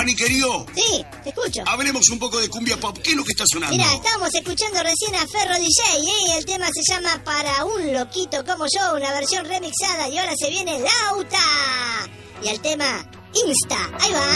Dani, querido. Sí, te escucho. Hablemos un poco de cumbia pop. ¿Qué es lo que está sonando? Mira, estábamos escuchando recién a Ferro DJ, y el tema se llama Para un loquito como yo, una versión remixada, y ahora se viene Lauta. Y el tema Insta. Ahí va.